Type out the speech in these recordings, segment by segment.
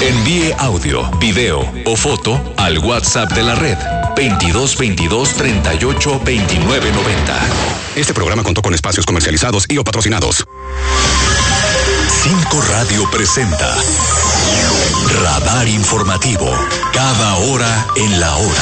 Envíe audio, video o foto al WhatsApp de la red 2222 38 29 90. Este programa contó con espacios comercializados y o patrocinados. 5 Radio presenta Radar Informativo. Cada hora en la hora.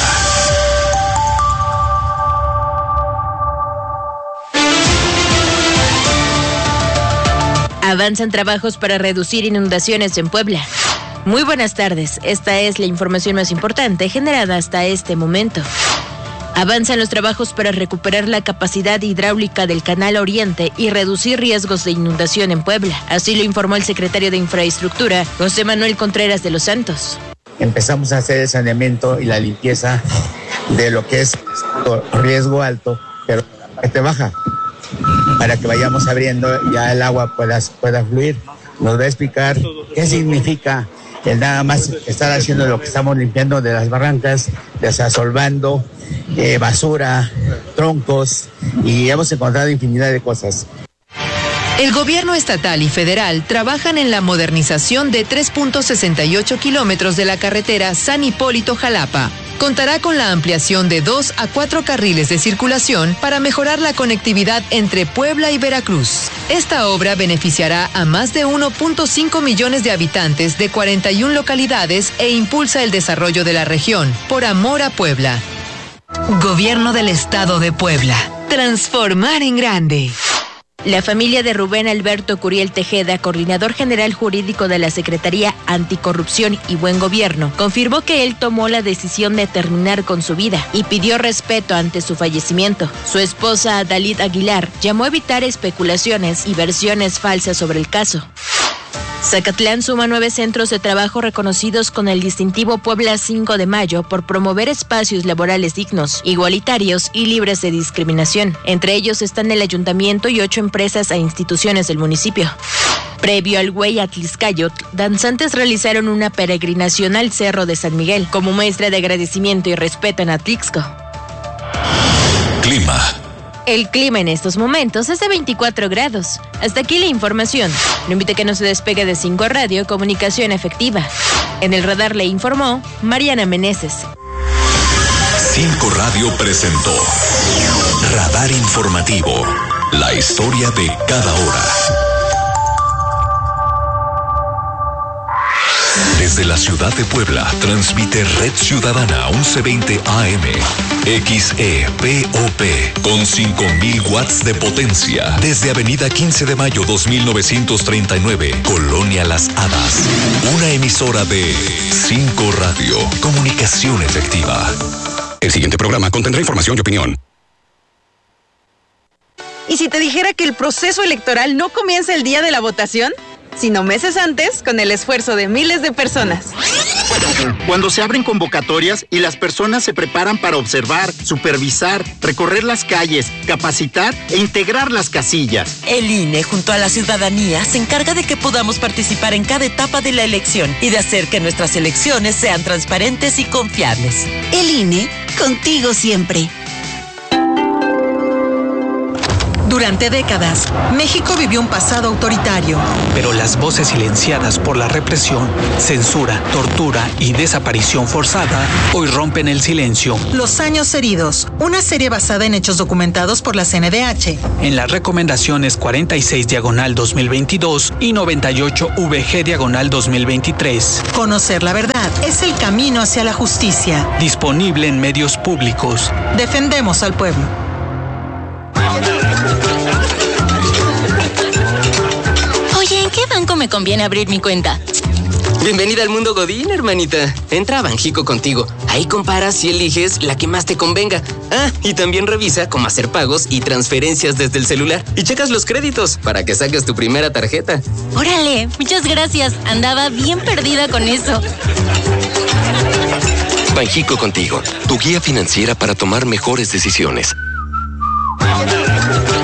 Avanzan trabajos para reducir inundaciones en Puebla. Muy buenas tardes, esta es la información más importante generada hasta este momento. Avanzan los trabajos para recuperar la capacidad hidráulica del Canal Oriente y reducir riesgos de inundación en Puebla. Así lo informó el secretario de Infraestructura, José Manuel Contreras de los Santos. Empezamos a hacer el saneamiento y la limpieza de lo que es riesgo alto, pero la parte baja, para que vayamos abriendo y ya el agua pueda fluir. Nos va a explicar qué significa el nada más estar haciendo lo que estamos limpiando de las barrancas, desasolvando, basura, troncos, y hemos encontrado infinidad de cosas. El gobierno estatal y federal trabajan en la modernización de 3.68 kilómetros de la carretera San Hipólito-Jalapa. Contará con la ampliación de 2 a 4 carriles de circulación para mejorar la conectividad entre Puebla y Veracruz. Esta obra beneficiará a más de 1.5 millones de habitantes de 41 localidades e impulsa el desarrollo de la región. Por amor a Puebla. Gobierno del Estado de Puebla. Transformar en grande. La familia de Rubén Alberto Curiel Tejeda, coordinador general jurídico de la Secretaría Anticorrupción y Buen Gobierno, confirmó que él tomó la decisión de terminar con su vida y pidió respeto ante su fallecimiento. Su esposa, Dalit Aguilar, llamó a evitar especulaciones y versiones falsas sobre el caso. Zacatlán suma 9 centros de trabajo reconocidos con el distintivo Puebla 5 de Mayo por promover espacios laborales dignos, igualitarios y libres de discriminación. Entre ellos están el ayuntamiento y 8 empresas e instituciones del municipio. Previo al Güey Atliscayotl, danzantes realizaron una peregrinación al Cerro de San Miguel como muestra de agradecimiento y respeto en Atlixco. Clima. El clima en estos momentos es de 24 grados. Hasta aquí la información. Lo invito a que no se despegue de 5 Radio, comunicación efectiva. En el radar le informó Mariana Meneses. 5 Radio presentó Radar Informativo. La historia de cada hora. Desde la ciudad de Puebla, transmite Red Ciudadana 1120 AM, XEPOP, con 5000 watts de potencia. Desde Avenida 15 de Mayo 2939, Colonia Las Hadas. Una emisora de 5 Radio, comunicación efectiva. El siguiente programa contendrá información y opinión. ¿Y si te dijera que el proceso electoral no comienza el día de la votación, sino meses antes, con el esfuerzo de miles de personas? Cuando se abren convocatorias y las personas se preparan para observar, supervisar, recorrer las calles, capacitar e integrar las casillas. El INE, junto a la ciudadanía, se encarga de que podamos participar en cada etapa de la elección y de hacer que nuestras elecciones sean transparentes y confiables. El INE, contigo siempre. Durante décadas, México vivió un pasado autoritario. Pero las voces silenciadas por la represión, censura, tortura y desaparición forzada hoy rompen el silencio. Los años heridos, una serie basada en hechos documentados por la CNDH. En las recomendaciones 46/2022 y 98/VG/2023. Conocer la verdad es el camino hacia la justicia. Disponible en medios públicos. Defendemos al pueblo. Oye, ¿en qué banco me conviene abrir mi cuenta? Bienvenida al mundo Godín, hermanita. Entra a Banjico Contigo. Ahí comparas y eliges la que más te convenga. Ah, y también revisa cómo hacer pagos y transferencias desde el celular. Y checas los créditos para que saques tu primera tarjeta. Órale, muchas gracias. Andaba bien perdida con eso. Banjico Contigo, tu guía financiera para tomar mejores decisiones.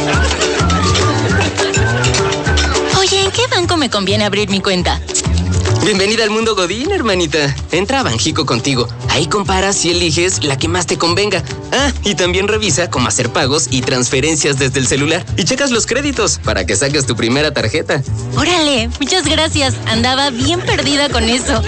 Oye, ¿en qué banco me conviene abrir mi cuenta? Bienvenida al mundo Godín, hermanita. Entra a Banjico Contigo. Ahí comparas y eliges la que más te convenga. Ah, y también revisa cómo hacer pagos y transferencias desde el celular. Y checas los créditos para que saques tu primera tarjeta. Órale, muchas gracias. Andaba bien perdida con eso.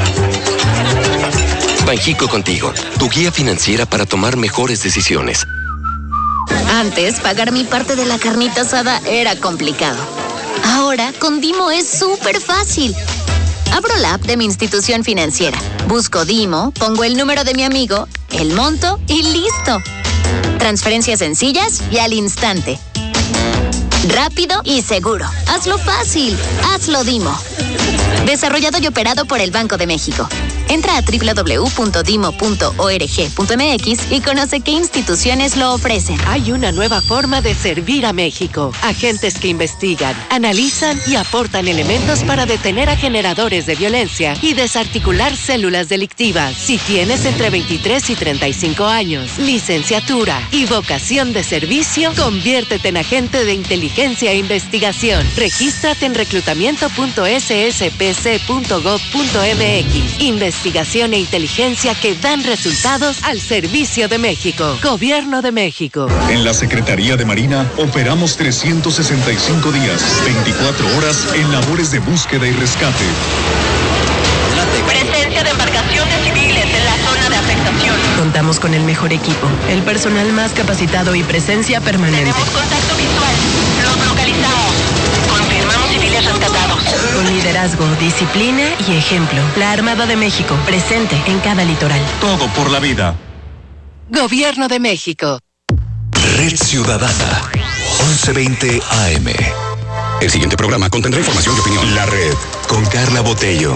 Banjico Contigo, tu guía financiera para tomar mejores decisiones. Antes, pagar mi parte de la carnita asada era complicado. Ahora, con Dimo es súper fácil. Abro la app de mi institución financiera, busco Dimo, pongo el número de mi amigo, el monto y listo. Transferencias sencillas y al instante. Rápido y seguro. Hazlo fácil. Hazlo Dimo. Desarrollado y operado por el Banco de México. Entra a www.dimo.org.mx y conoce qué instituciones lo ofrecen. Hay una nueva forma de servir a México. Agentes que investigan, analizan y aportan elementos para detener a generadores de violencia y desarticular células delictivas. Si tienes entre 23 y 35 años, licenciatura y vocación de servicio, conviértete en agente de inteligencia e investigación. Regístrate en reclutamiento.sspc.gov.mx. Investigación e inteligencia que dan resultados al servicio de México. Gobierno de México. En la Secretaría de Marina operamos 365 días, 24 horas en labores de búsqueda y rescate. Presencia de embarcaciones civiles en la zona de afectación. Contamos con el mejor equipo, el personal más capacitado y presencia permanente. Tenemos contacto visual. Los localizamos. Confirmamos civiles rescatados. Con liderazgo, disciplina y ejemplo. La Armada de México, presente en cada litoral. Todo por la vida. Gobierno de México. Red Ciudadana, 1120 AM. El siguiente programa contendrá información y opinión. La Red, con Carla Botello.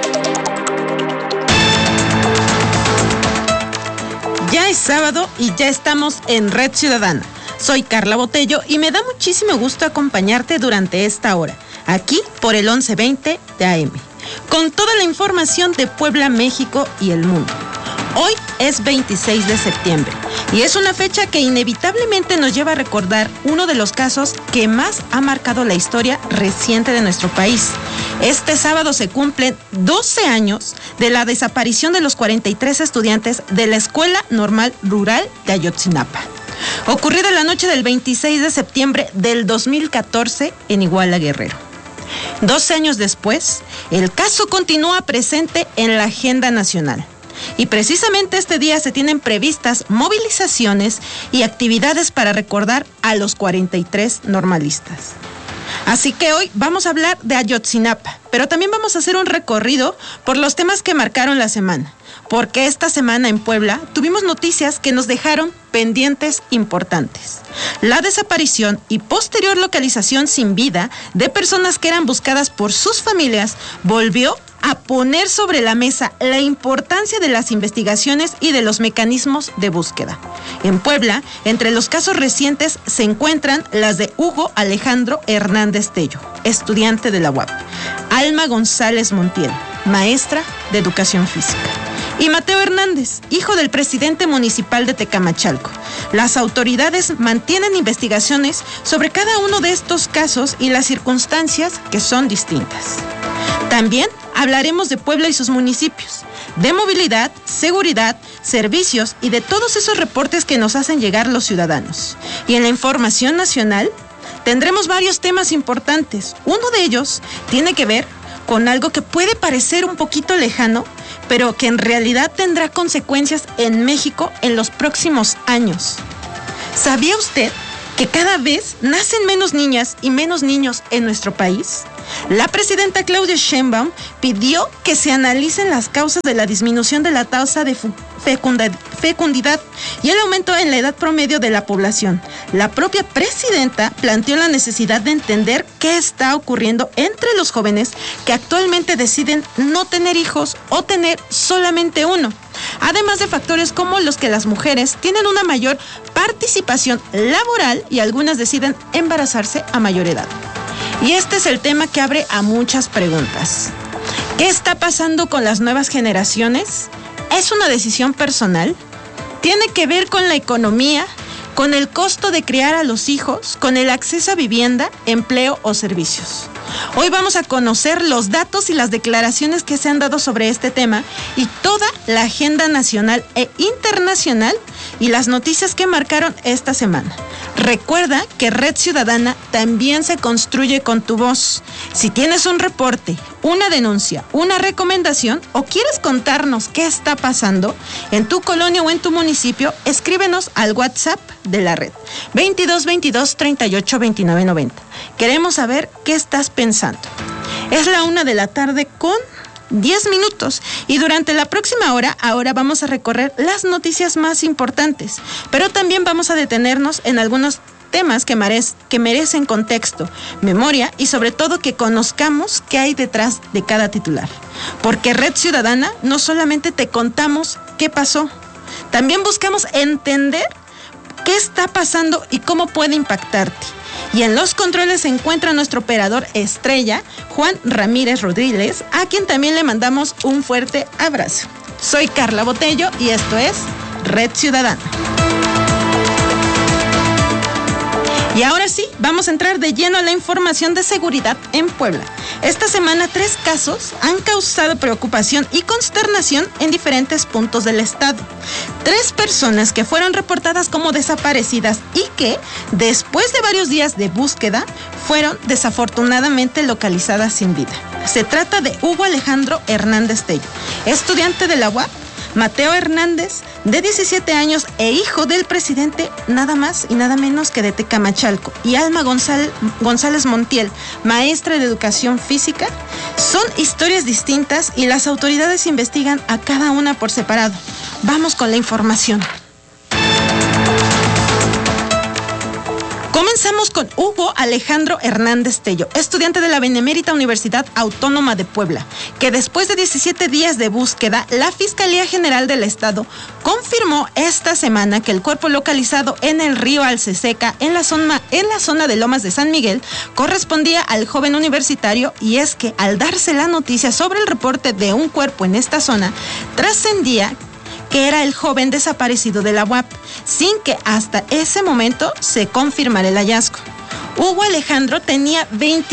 Ya es sábado y ya estamos en Red Ciudadana. Soy Carla Botello y me da muchísimo gusto acompañarte durante esta hora, aquí por el 1120 de AM, con toda la información de Puebla, México y el mundo. Hoy es 26 de septiembre y es una fecha que inevitablemente nos lleva a recordar uno de los casos que más ha marcado la historia reciente de nuestro país. Este sábado se cumplen 12 años de la desaparición de los 43 estudiantes de la Escuela Normal Rural de Ayotzinapa, ocurrida la noche del 26 de septiembre del 2014 en Iguala, Guerrero. 12 años después, el caso continúa presente en la agenda nacional. Y precisamente este día se tienen previstas movilizaciones y actividades para recordar a los 43 normalistas. Así que hoy vamos a hablar de Ayotzinapa, pero también vamos a hacer un recorrido por los temas que marcaron la semana, porque esta semana en Puebla tuvimos noticias que nos dejaron pendientes importantes. La desaparición y posterior localización sin vida de personas que eran buscadas por sus familias volvió a poner sobre la mesa la importancia de las investigaciones y de los mecanismos de búsqueda. En Puebla, entre los casos recientes se encuentran las de Hugo Alejandro Hernández Tello, estudiante de la UAP, Alma González Montiel, maestra de educación física, y Mateo Hernández, hijo del presidente municipal de Tecamachalco. Las autoridades mantienen investigaciones sobre cada uno de estos casos y las circunstancias que son distintas. También hablaremos de Puebla y sus municipios, de movilidad, seguridad, servicios y de todos esos reportes que nos hacen llegar los ciudadanos. Y en la información nacional tendremos varios temas importantes. Uno de ellos tiene que ver con algo que puede parecer un poquito lejano, pero que en realidad tendrá consecuencias en México en los próximos años. ¿Sabía usted que cada vez nacen menos niñas y menos niños en nuestro país? La presidenta Claudia Sheinbaum pidió que se analicen las causas de la disminución de la tasa de fecundidad y el aumento en la edad promedio de la población. La propia presidenta planteó la necesidad de entender qué está ocurriendo entre los jóvenes que actualmente deciden no tener hijos o tener solamente uno, además de factores como los que las mujeres tienen una mayor participación laboral y algunas deciden embarazarse a mayor edad. Y este es el tema que abre a muchas preguntas. ¿Qué está pasando con las nuevas generaciones? ¿Es una decisión personal? ¿Tiene que ver con la economía, con el costo de criar a los hijos, con el acceso a vivienda, empleo o servicios? Hoy vamos a conocer los datos y las declaraciones que se han dado sobre este tema y toda la agenda nacional e internacional y las noticias que marcaron esta semana. Recuerda que Red Ciudadana también se construye con tu voz. Si tienes un reporte, una denuncia, una recomendación o quieres contarnos qué está pasando en tu colonia o en tu municipio, escríbenos al WhatsApp de la red 22 22 38 29 90. Queremos saber qué estás pensando. Es la 1 de la tarde con 10 minutos y durante la próxima hora, ahora vamos a recorrer las noticias más importantes, pero también vamos a detenernos en algunos temas que merecen contexto, memoria y sobre todo que conozcamos qué hay detrás de cada titular. Porque Red Ciudadana no solamente te contamos qué pasó, también buscamos entender qué está pasando y cómo puede impactarte. Y en los controles se encuentra nuestro operador estrella, Juan Ramírez Rodríguez, a quien también le mandamos un fuerte abrazo. Soy Carla Botello y esto es Red Ciudadana. Y ahora sí, vamos a entrar de lleno a la información de seguridad en Puebla. Esta semana 3 casos han causado preocupación y consternación en diferentes puntos del estado. 3 personas que fueron reportadas como desaparecidas y que, después de varios días de búsqueda, fueron desafortunadamente localizadas sin vida. Se trata de Hugo Alejandro Hernández Tello, estudiante de la UAP, Mateo Hernández, de 17 años e hijo del presidente, nada más y nada menos que de Tecamachalco, y Alma González Montiel, maestra de educación física. Son historias distintas y las autoridades investigan a cada una por separado. Vamos con la información. Comenzamos con Hugo Alejandro Hernández Tello, estudiante de la Benemérita Universidad Autónoma de Puebla, que después de 17 días de búsqueda, la Fiscalía General del Estado confirmó esta semana que el cuerpo localizado en el río Alceseca, en la zona de Lomas de San Miguel, correspondía al joven universitario, y es que al darse la noticia sobre el reporte de un cuerpo en esta zona, trascendía que era el joven desaparecido de la UAP, sin que hasta ese momento se confirmara el hallazgo. Hugo Alejandro tenía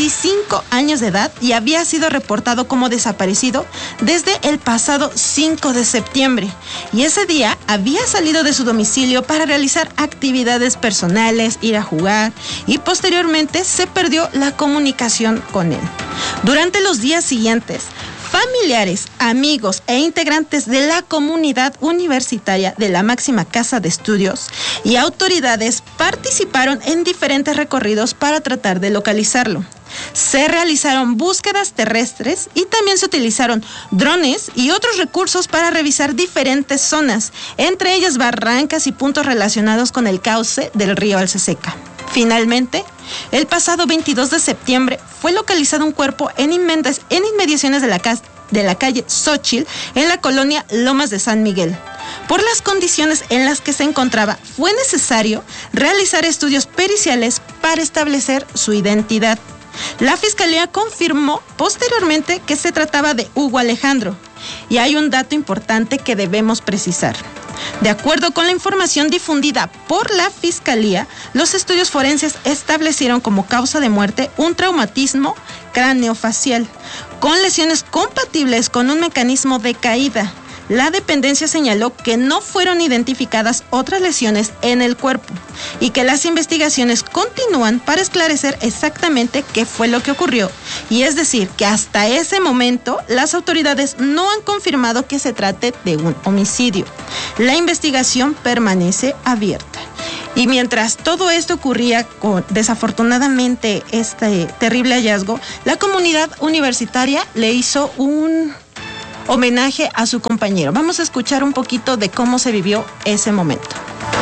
25 años de edad y había sido reportado como desaparecido desde el pasado 5 de septiembre. Y ese día había salido de su domicilio para realizar actividades personales, ir a jugar, y posteriormente se perdió la comunicación con él. Durante los días siguientes, familiares, amigos e integrantes de la comunidad universitaria de la máxima casa de estudios y autoridades participaron en diferentes recorridos para tratar de localizarlo. Se realizaron búsquedas terrestres y también se utilizaron drones y otros recursos para revisar diferentes zonas, entre ellas barrancas y puntos relacionados con el cauce del río Alceseca. Finalmente, el pasado 22 de septiembre fue localizado un cuerpo en inmediaciones de la calle Xóchitl, en la colonia Lomas de San Miguel. Por las condiciones en las que se encontraba, fue necesario realizar estudios periciales para establecer su identidad. La Fiscalía confirmó posteriormente que se trataba de Hugo Alejandro. Y hay un dato importante que debemos precisar. De acuerdo con la información difundida por la Fiscalía, los estudios forenses establecieron como causa de muerte un traumatismo craneofacial, con lesiones compatibles con un mecanismo de caída. La dependencia señaló que no fueron identificadas otras lesiones en el cuerpo y que las investigaciones continúan para esclarecer exactamente qué fue lo que ocurrió. Y es decir, que hasta ese momento las autoridades no han confirmado que se trate de un homicidio. La investigación permanece abierta. Y mientras todo esto ocurría con, desafortunadamente, este terrible hallazgo, la comunidad universitaria le hizo un homenaje a su compañero. Vamos a escuchar un poquito de cómo se vivió ese momento.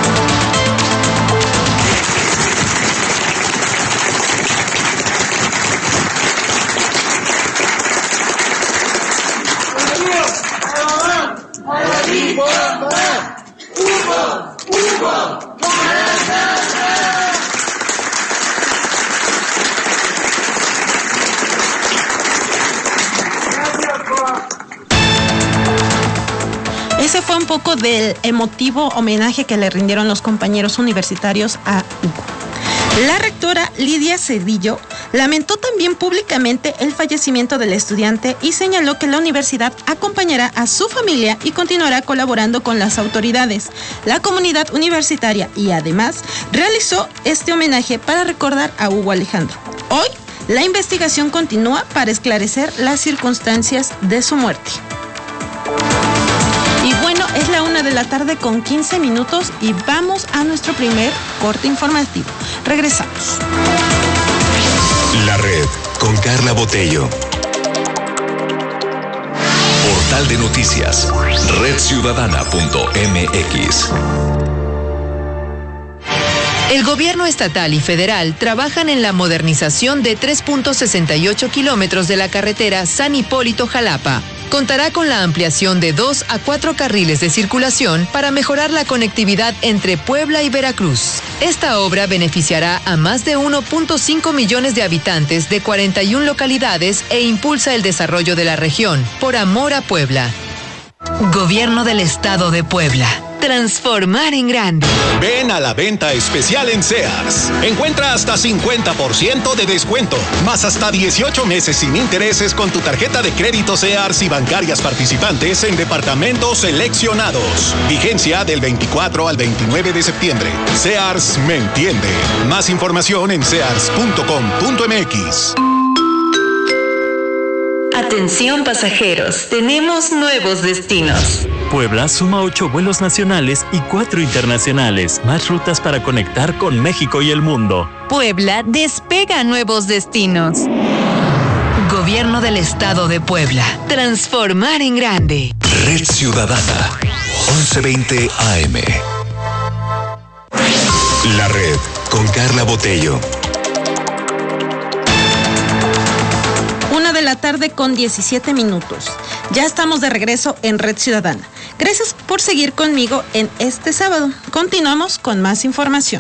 Ese fue un poco del emotivo homenaje que le rindieron los compañeros universitarios a Hugo. La rectora Lidia Cedillo Lamentó también públicamente el fallecimiento del estudiante y señaló que la universidad acompañará a su familia y continuará colaborando con las autoridades, la comunidad universitaria y además realizó este homenaje para recordar a Hugo Alejandro. Hoy, la investigación continúa para esclarecer las circunstancias de su muerte. Y bueno, es la 1:15 p.m. y vamos a nuestro primer corte informativo. Regresamos. La Red con Carla Botello. Portal de noticias, redciudadana.mx. El gobierno estatal y federal trabajan en la modernización de 3.68 kilómetros de la carretera San Hipólito-Jalapa. Contará con la ampliación de 2 a 4 carriles de circulación para mejorar la conectividad entre Puebla y Veracruz. Esta obra beneficiará a más de 1.5 millones de habitantes de 41 localidades e impulsa el desarrollo de la región. Por amor a Puebla. Gobierno del Estado de Puebla. Transformar en grande. Ven a la venta especial en Sears. Encuentra hasta 50% de descuento, más hasta 18 meses sin intereses con tu tarjeta de crédito Sears y bancarias participantes en departamentos seleccionados. Vigencia del 24 al 29 de septiembre. Sears me entiende. Más información en sears.com.mx. Atención pasajeros, tenemos nuevos destinos. Puebla suma 8 vuelos nacionales y 4 internacionales, más rutas para conectar con México y el mundo. Puebla despega nuevos destinos. Gobierno del Estado de Puebla. Transformar en grande. Red Ciudadana, 11:20 AM. La Red con Carla Botello. 1:17 p.m. Ya estamos de regreso en Red Ciudadana. Gracias por seguir conmigo en este sábado. Continuamos con más información.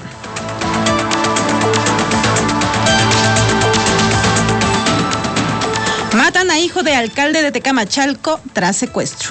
Matan a hijo de alcalde de Tecamachalco tras secuestro.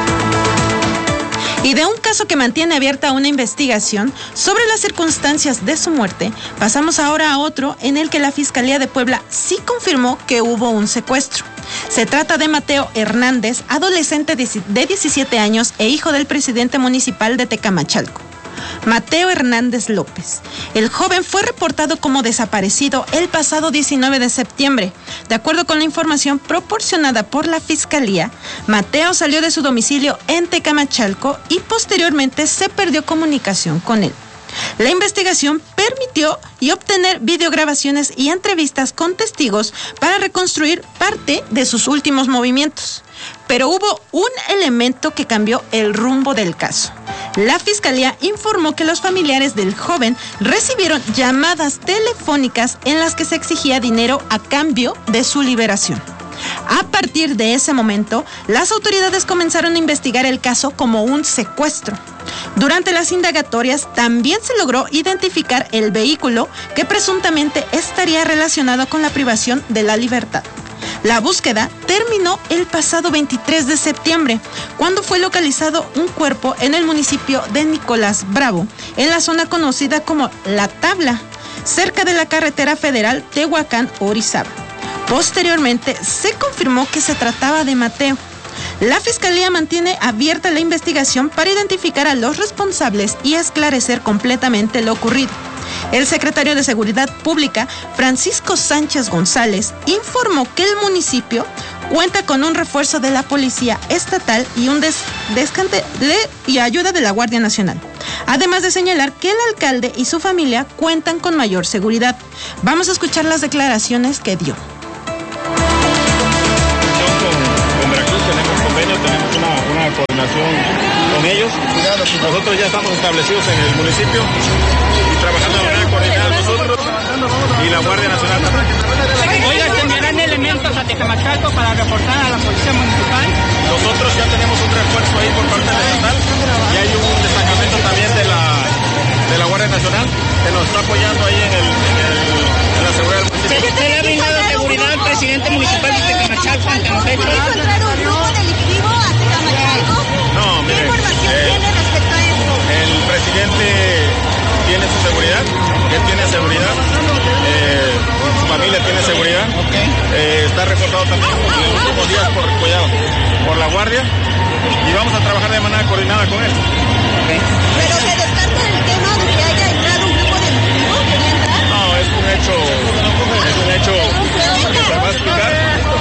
Y de un caso que mantiene abierta una investigación sobre las circunstancias de su muerte, pasamos ahora a otro en el que la Fiscalía de Puebla sí confirmó que hubo un secuestro. Se trata de Mateo Hernández, adolescente de 17 años e hijo del presidente municipal de Tecamachalco, Mateo Hernández López. El joven fue reportado como desaparecido el pasado 19 de septiembre. De acuerdo con la información proporcionada por la Fiscalía, Mateo salió de su domicilio en Tecamachalco y posteriormente se perdió comunicación con él. La investigación permitió obtener videograbaciones y entrevistas con testigos para reconstruir parte de sus últimos movimientos. Pero hubo un elemento que cambió el rumbo del caso. La Fiscalía informó que los familiares del joven recibieron llamadas telefónicas en las que se exigía dinero a cambio de su liberación. A partir de ese momento, las autoridades comenzaron a investigar el caso como un secuestro. Durante las indagatorias también se logró identificar el vehículo que presuntamente estaría relacionado con la privación de la libertad. La búsqueda terminó el pasado 23 de septiembre, cuando fue localizado un cuerpo en el municipio de Nicolás Bravo, en la zona conocida como La Tabla, cerca de la carretera federal Tehuacán-Orizaba. Posteriormente, se confirmó que se trataba de Mateo. La Fiscalía mantiene abierta la investigación para identificar a los responsables y esclarecer completamente lo ocurrido. El secretario de Seguridad Pública, Francisco Sánchez González, informó que el municipio cuenta con un refuerzo de la Policía Estatal y y ayuda de la Guardia Nacional. Además de señalar que el alcalde y su familia cuentan con mayor seguridad. Vamos a escuchar las declaraciones que dio. Con Veracruz tenemos convenio, tenemos una coordinación con ellos. Nosotros ya estamos establecidos en el municipio y trabajando de manera coordinada nosotros y la Guardia Nacional también. Oiga, ¿tendrán elementos a Tecamachalco para reportar a la Policía Municipal? Nosotros ya tenemos un refuerzo ahí por parte del estatal y hay un destacamento también de la Guardia Nacional que nos está apoyando ahí en la seguridad del municipio. ¿Se le ha brindado seguridad al presidente municipal de Tecamachalco ante los hechos? ¿Puede encontrar un grupo delictivo a Tecamachalco? No, mire. ¿Qué información tiene respecto a esto? El presidente tiene su seguridad, él tiene seguridad, su familia le tiene seguridad. Está reportado también en los últimos días por la guardia y vamos a trabajar de manera coordinada con él. Pero se descarta el tema de que haya entrado un grupo delictivo, ¿quería entrar? No, es un hecho que se va a explicar.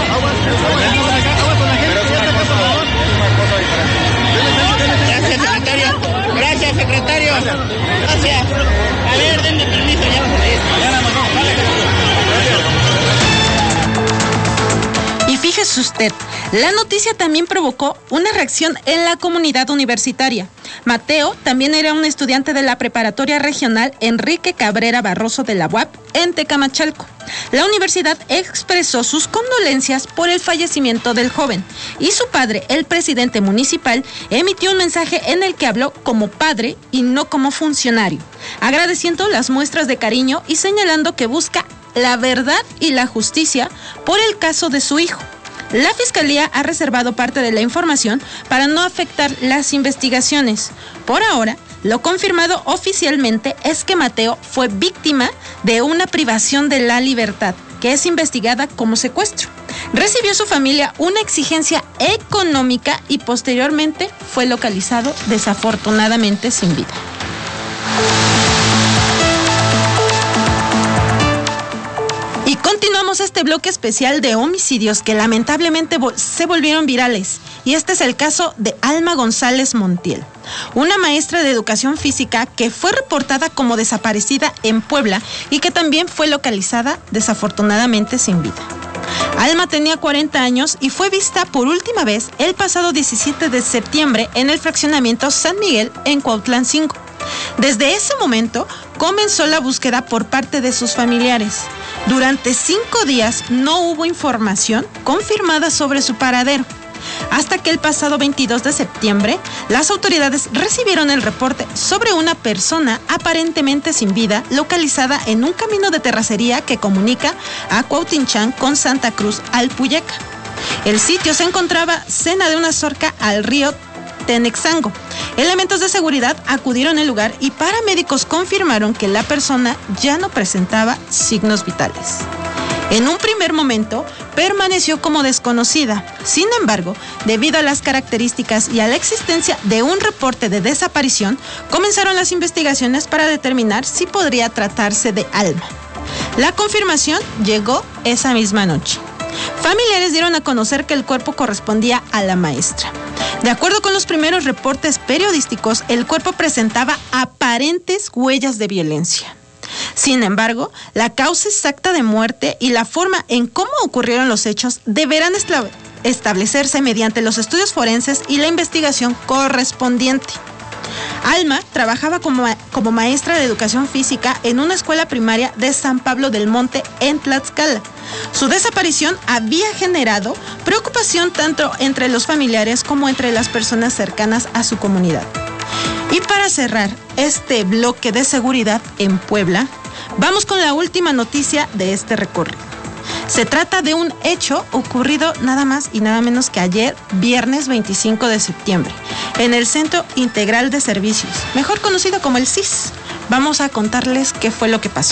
Pero es una cosa diferente. Gracias, secretario. Gracias, secretario. Gracias. A ver, denme permiso, ya vamos a ir. Mañana nos vamos. Y fíjese usted, la noticia también provocó una reacción en la comunidad universitaria. Mateo también era un estudiante de la preparatoria regional Enrique Cabrera Barroso de la UAP en Tecamachalco. La universidad expresó sus condolencias por el fallecimiento del joven y su padre, el presidente municipal, emitió un mensaje en el que habló como padre y no como funcionario, agradeciendo las muestras de cariño y señalando que busca la verdad y la justicia por el caso de su hijo. La Fiscalía ha reservado parte de la información para no afectar las investigaciones. Por ahora, lo confirmado oficialmente es que Mateo fue víctima de una privación de la libertad, que es investigada como secuestro. Recibió su familia una exigencia económica y posteriormente fue localizado desafortunadamente sin vida. Y continuamos este bloque especial de homicidios que lamentablemente se volvieron virales. Y este es el caso de Alma González Montiel, una maestra de educación física que fue reportada como desaparecida en Puebla y que también fue localizada desafortunadamente sin vida. Alma tenía 40 años y fue vista por última vez el pasado 17 de septiembre en el fraccionamiento San Miguel en Cuautlán 5. Desde ese momento comenzó la búsqueda por parte de sus familiares. Durante 5 días no hubo información confirmada sobre su paradero, hasta que el pasado 22 de septiembre las autoridades recibieron el reporte sobre una persona aparentemente sin vida localizada en un camino de terracería que comunica a Cuautinchán con Santa Cruz Alpuyeca. El sitio se encontraba cena de una zorca al río Tenexango. Elementos de seguridad acudieron al lugar y paramédicos confirmaron que la persona ya no presentaba signos vitales. En un primer momento, permaneció como desconocida. Sin embargo, debido a las características y a la existencia de un reporte de desaparición, comenzaron las investigaciones para determinar si podría tratarse de Alma. La confirmación llegó esa misma noche. Familiares dieron a conocer que el cuerpo correspondía a la maestra. De acuerdo con los primeros reportes periodísticos, el cuerpo presentaba aparentes huellas de violencia. Sin embargo, la causa exacta de muerte y la forma en cómo ocurrieron los hechos deberán establecerse mediante los estudios forenses y la investigación correspondiente. Alma trabajaba como maestra de educación física en una escuela primaria de San Pablo del Monte en Tlaxcala. Su desaparición había generado preocupación tanto entre los familiares como entre las personas cercanas a su comunidad. Y para cerrar este bloque de seguridad en Puebla, vamos con la última noticia de este recorrido. Se trata de un hecho ocurrido nada más y nada menos que ayer, viernes 25 de septiembre, en el Centro Integral de Servicios, mejor conocido como el CIS. Vamos a contarles qué fue lo que pasó.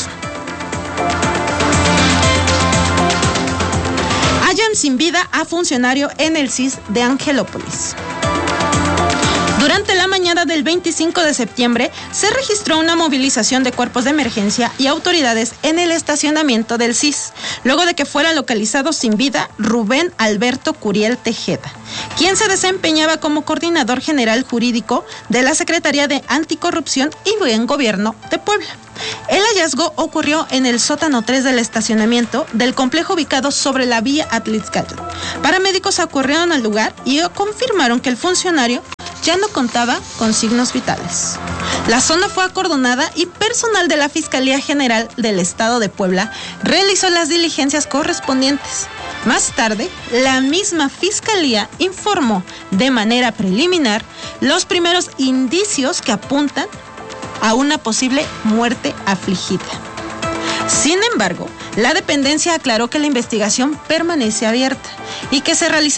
Hallan sin vida a funcionario en el CIS de Angelópolis. Durante la mañana del 25 de septiembre se registró una movilización de cuerpos de emergencia y autoridades en el estacionamiento del CIS, luego de que fuera localizado sin vida Rubén Alberto Curiel Tejeda, quien se desempeñaba como coordinador general jurídico de la Secretaría de Anticorrupción y Buen Gobierno de Puebla. El hallazgo ocurrió en el sótano 3 del estacionamiento del complejo ubicado sobre la vía Atlixcatl. Paramédicos acudieron al lugar y confirmaron que el funcionario ya no contaba con signos vitales. La zona fue acordonada y personal de la Fiscalía General del Estado de Puebla realizó las diligencias correspondientes. Más tarde, la misma Fiscalía informó de manera preliminar los primeros indicios que apuntan a una posible muerte afligida. Sin embargo, la dependencia aclaró que la investigación permanece abierta y que se realizarán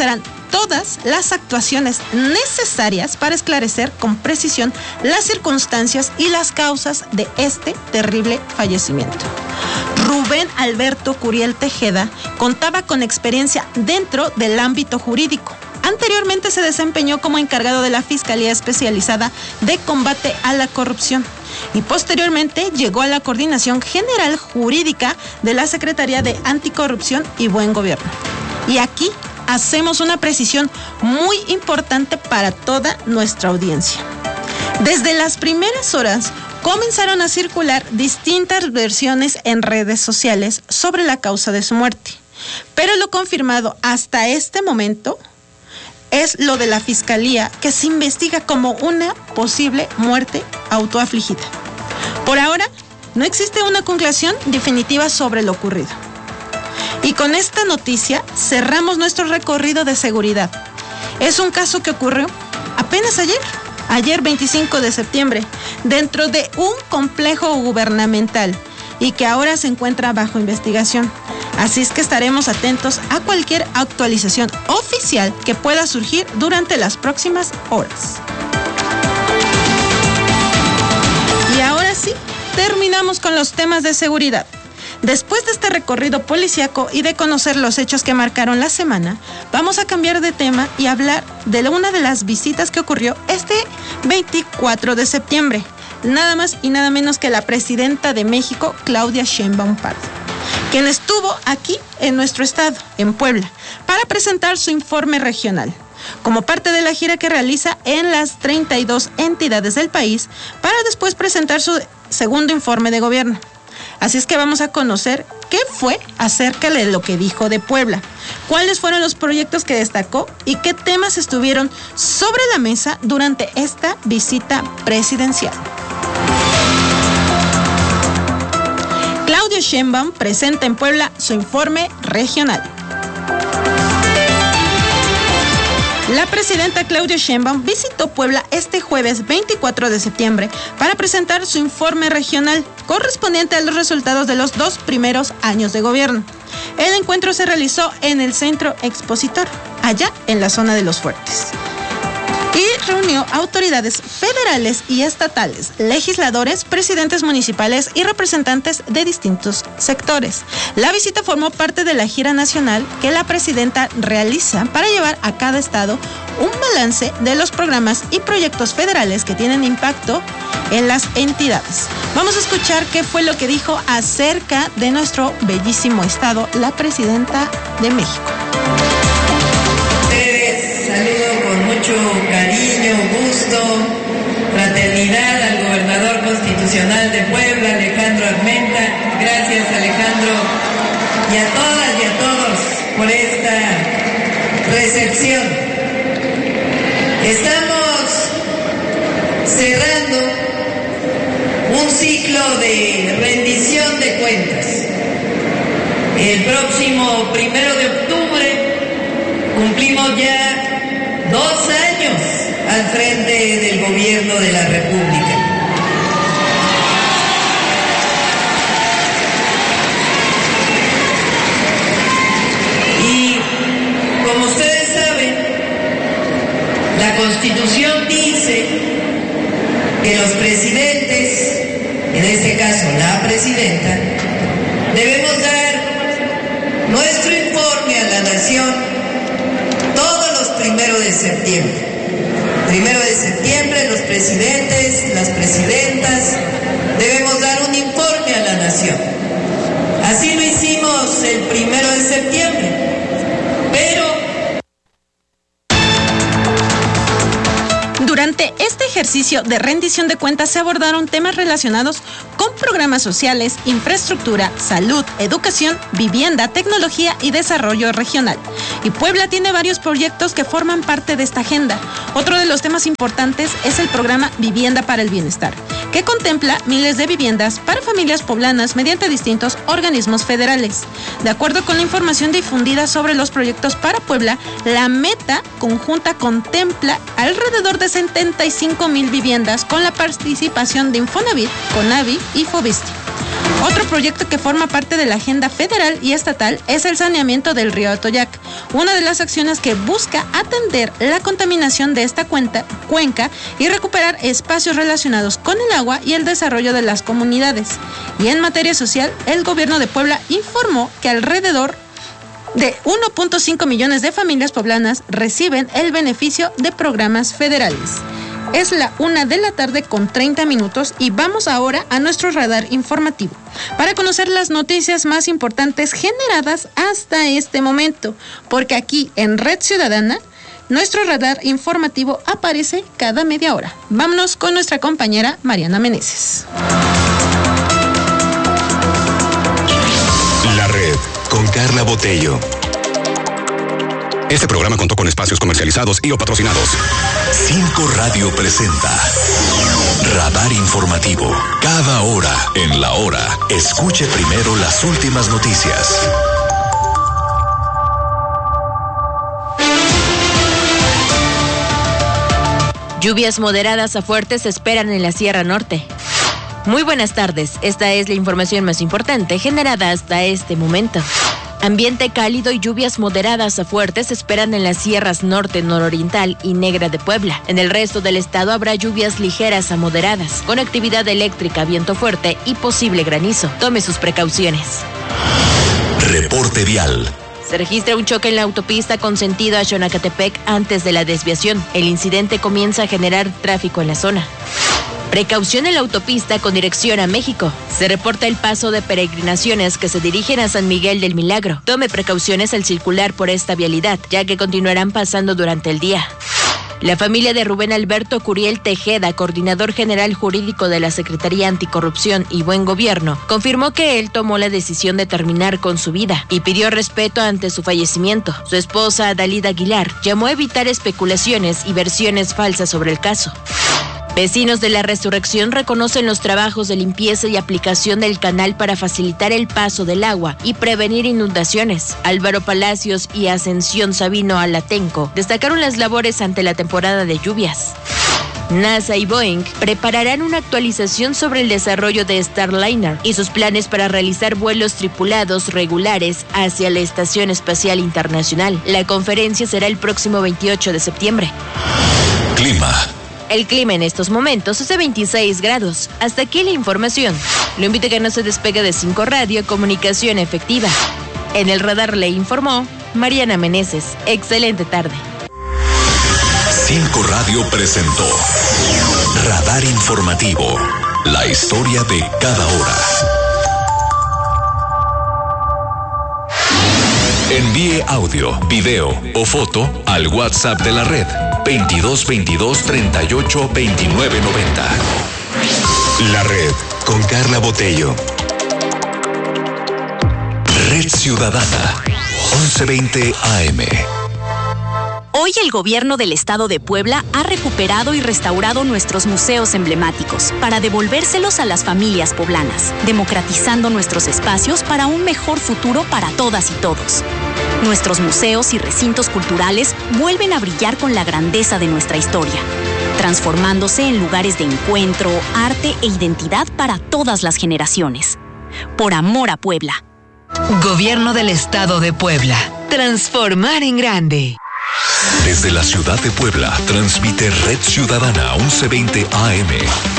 todas las actuaciones necesarias para esclarecer con precisión las circunstancias y las causas de este terrible fallecimiento. Rubén Alberto Curiel Tejeda contaba con experiencia dentro del ámbito jurídico. Anteriormente se desempeñó como encargado de la Fiscalía Especializada de Combate a la Corrupción y posteriormente llegó a la Coordinación General Jurídica de la Secretaría de Anticorrupción y Buen Gobierno. Y aquí hacemos una precisión muy importante para toda nuestra audiencia. Desde las primeras horas comenzaron a circular distintas versiones en redes sociales sobre la causa de su muerte, pero lo confirmado hasta este momento es lo de la Fiscalía, que se investiga como una posible muerte autoafligida. Por ahora, no existe una conclusión definitiva sobre lo ocurrido. Y con esta noticia cerramos nuestro recorrido de seguridad. Es un caso que ocurrió apenas ayer 25 de septiembre, dentro de un complejo gubernamental y que ahora se encuentra bajo investigación. Así es que estaremos atentos a cualquier actualización oficial que pueda surgir durante las próximas horas. Y ahora sí, terminamos con los temas de seguridad. Después de este recorrido policíaco y de conocer los hechos que marcaron la semana, vamos a cambiar de tema y hablar de una de las visitas que ocurrió este 24 de septiembre. Nada más y nada menos que la presidenta de México, Claudia Sheinbaum Pardo, quien estuvo aquí en nuestro estado, en Puebla, para presentar su informe regional, como parte de la gira que realiza en las 32 entidades del país, para después presentar su segundo informe de gobierno. Así es que vamos a conocer qué fue acerca de lo que dijo de Puebla, cuáles fueron los proyectos que destacó y qué temas estuvieron sobre la mesa durante esta visita presidencial. Claudia Sheinbaum presenta en Puebla su informe regional. La presidenta Claudia Sheinbaum visitó Puebla este jueves 24 de septiembre para presentar su informe regional correspondiente a los resultados de los 2 primeros años de gobierno. El encuentro se realizó en el Centro Expositor, allá en la zona de Los Fuertes, y reunió autoridades federales y estatales, legisladores, presidentes municipales y representantes de distintos sectores. La visita formó parte de la gira nacional que la presidenta realiza para llevar a cada estado un balance de los programas y proyectos federales que tienen impacto en las entidades. Vamos a escuchar qué fue lo que dijo acerca de nuestro bellísimo estado la presidenta de México. Saludo con mucho cariño, gusto, fraternidad al gobernador constitucional de Puebla, Alejandro Armenta. Gracias, Alejandro, y a todas y a todos por esta recepción. Estamos cerrando un ciclo de rendición de cuentas. El próximo 1 de octubre cumplimos ya 2 años al frente del gobierno de la República. Y como ustedes saben, la Constitución dice que los presidentes, en este caso la presidenta, debemos dar nuestro informe a la nación todos los 1 de septiembre. 1 de septiembre los presidentes, las presidentas, debemos dar un informe a la nación. Así lo hicimos el 1 de septiembre. Pero durante este ejercicio de rendición de cuentas se abordaron temas relacionados con programas sociales, infraestructura, salud, educación, vivienda, tecnología y desarrollo regional. Y Puebla tiene varios proyectos que forman parte de esta agenda. Otro de los temas importantes es el programa Vivienda para el Bienestar, que contempla miles de viviendas para familias poblanas mediante distintos organismos federales. De acuerdo con la información difundida sobre los proyectos para Puebla, la meta conjunta contempla alrededor de 75,000 viviendas con la participación de Infonavit, Conavi y Fobiste. Otro proyecto que forma parte de la agenda federal y estatal es el saneamiento del río Atoyac, una de las acciones que busca atender la contaminación de esta cuenca y recuperar espacios relacionados con el agua y el desarrollo de las comunidades. Y en materia social, el gobierno de Puebla informó que alrededor de 1.5 millones de familias poblanas reciben el beneficio de programas federales. Es la 1:30 p.m. y vamos ahora a nuestro radar informativo para conocer las noticias más importantes generadas hasta este momento, porque aquí en Red Ciudadana nuestro radar informativo aparece cada media hora. Vámonos con nuestra compañera Mariana Meneses. La Red, con Carla Botello. Este programa contó con espacios comercializados y o patrocinados. 5 Radio presenta Radar Informativo. Cada hora en la hora. Escuche primero las últimas noticias. Lluvias moderadas a fuertes se esperan en la Sierra Norte. Muy buenas tardes, esta es la información más importante generada hasta este momento. Ambiente cálido y lluvias moderadas a fuertes se esperan en las sierras norte, nororiental y negra de Puebla. En el resto del estado habrá lluvias ligeras a moderadas, con actividad eléctrica, viento fuerte y posible granizo. Tome sus precauciones. Reporte vial. Se registra un choque en la autopista con sentido a Xonacatepec antes de la desviación. El incidente comienza a generar tráfico en la zona. Precaución en la autopista con dirección a México. Se reporta el paso de peregrinaciones que se dirigen a San Miguel del Milagro. Tome precauciones al circular por esta vialidad, ya que continuarán pasando durante el día. La familia de Rubén Alberto Curiel Tejeda, coordinador general jurídico de la Secretaría Anticorrupción y Buen Gobierno, confirmó que él tomó la decisión de terminar con su vida y pidió respeto ante su fallecimiento. Su esposa, Dalida Aguilar, llamó a evitar especulaciones y versiones falsas sobre el caso. Vecinos de la Resurrección reconocen los trabajos de limpieza y aplicación del canal para facilitar el paso del agua y prevenir inundaciones. Álvaro Palacios y Ascensión Sabino Alatenco destacaron las labores ante la temporada de lluvias. NASA y Boeing prepararán una actualización sobre el desarrollo de Starliner y sus planes para realizar vuelos tripulados regulares hacia la Estación Espacial Internacional. La conferencia será el próximo 28 de septiembre. Clima. El clima en estos momentos es de 26 grados. Hasta aquí la información. Lo invito a que no se despegue de 5 Radio, comunicación efectiva. En el radar le informó Mariana Meneses. Excelente tarde. 5 Radio presentó Radar Informativo. La historia de cada hora. Envíe audio, video o foto al WhatsApp de la red 2222 38 29 90. La Red, con Carla Botello. Red Ciudadana, 1120 AM. Hoy el gobierno del estado de Puebla ha recuperado y restaurado nuestros museos emblemáticos para devolvérselos a las familias poblanas, democratizando nuestros espacios para un mejor futuro para todas y todos. Nuestros museos y recintos culturales vuelven a brillar con la grandeza de nuestra historia, transformándose en lugares de encuentro, arte e identidad para todas las generaciones. Por amor a Puebla. Gobierno del Estado de Puebla. Transformar en grande. Desde la ciudad de Puebla, transmite Red Ciudadana 1120 AM,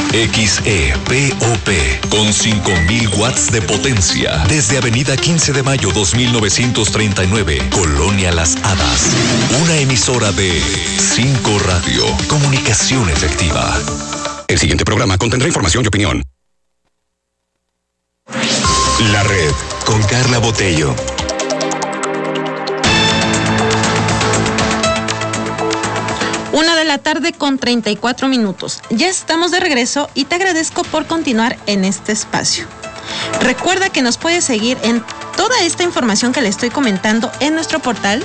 XEPOP, con 5000 watts de potencia. Desde Avenida 15 de Mayo 2939, Colonia Las Hadas. Una emisora de 5 Radio, comunicación efectiva. El siguiente programa contendrá información y opinión. La Red, con Carla Botello. Una de la tarde con 34 minutos. Ya estamos de regreso y te agradezco por continuar en este espacio. Recuerda que nos puedes seguir en toda esta información que le estoy comentando en nuestro portal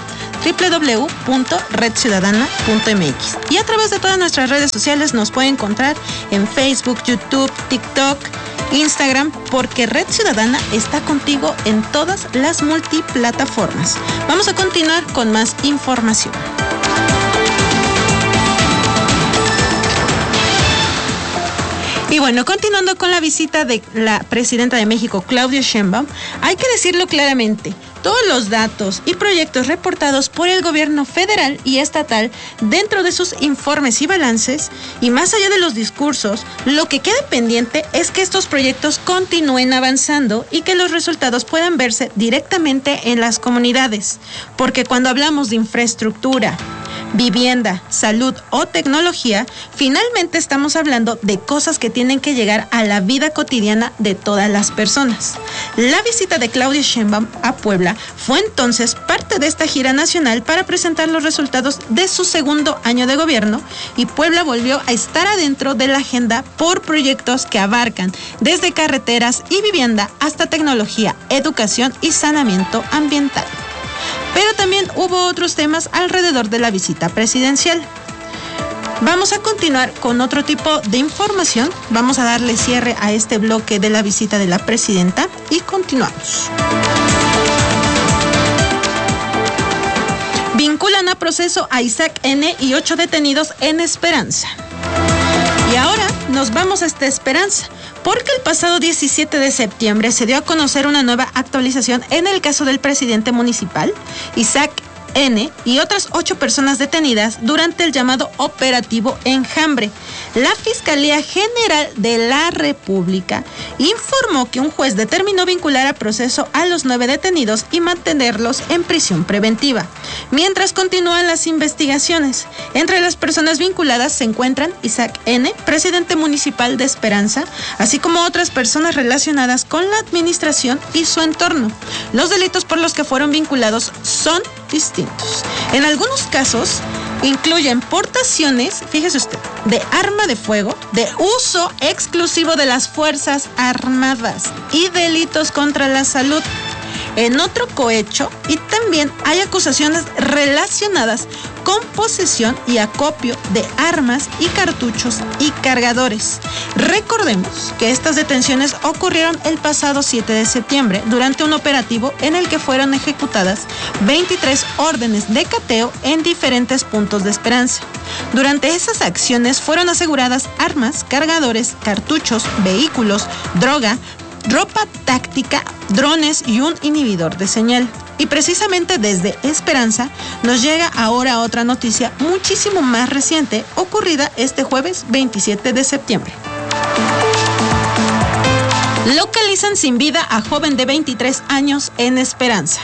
www.redciudadana.mx y a través de todas nuestras redes sociales nos puede encontrar en Facebook, YouTube, TikTok, Instagram, porque Red Ciudadana está contigo en todas las multiplataformas. Vamos a continuar con más información. Y bueno, continuando con la visita de la presidenta de México, Claudia Sheinbaum, hay que decirlo claramente, todos los datos y proyectos reportados por el gobierno federal y estatal dentro de sus informes y balances, y más allá de los discursos, lo que queda pendiente es que estos proyectos continúen avanzando y que los resultados puedan verse directamente en las comunidades, porque cuando hablamos de infraestructura, vivienda, salud o tecnología, finalmente estamos hablando de cosas que tienen que llegar a la vida cotidiana de todas las personas. La visita de Claudia Sheinbaum a Puebla fue entonces parte de esta gira nacional para presentar los resultados de su segundo año de gobierno, y Puebla volvió a estar adentro de la agenda por proyectos que abarcan desde carreteras y vivienda hasta tecnología, educación y saneamiento ambiental. Pero también hubo otros temas alrededor de la visita presidencial. Vamos a continuar con otro tipo de información. Vamos a darle cierre a este bloque de la visita de la presidenta y continuamos. Vinculan a proceso a Isaac N. y 8 detenidos en Esperanza. Y ahora nos vamos hasta Esperanza, porque el pasado 17 de septiembre se dio a conocer una nueva actualización en el caso del presidente municipal, Isaac N., y otras 8 personas detenidas durante el llamado Operativo Enjambre. La Fiscalía General de la República informó que un juez determinó vincular a proceso a los 9 detenidos y mantenerlos en prisión preventiva, mientras continúan las investigaciones. Entre las personas vinculadas se encuentran Isaac N., presidente municipal de Esperanza, así como otras personas relacionadas con la administración y su entorno. Los delitos por los que fueron vinculados son distintos. En algunos casos incluyen portaciones, fíjese usted, de arma de fuego, de uso exclusivo de las Fuerzas Armadas y delitos contra la salud. En otro cohecho, y también hay acusaciones relacionadas con posesión y acopio de armas y cartuchos y cargadores. Recordemos que estas detenciones ocurrieron el pasado 7 de septiembre durante un operativo en el que fueron ejecutadas 23 órdenes de cateo en diferentes puntos de Esperanza. Durante esas acciones fueron aseguradas armas, cargadores, cartuchos, vehículos, droga, ropa táctica, drones y un inhibidor de señal. Y precisamente desde Esperanza nos llega ahora otra noticia muchísimo más reciente, ocurrida este jueves 27 de septiembre. Localizan sin vida a joven de 23 años en Esperanza.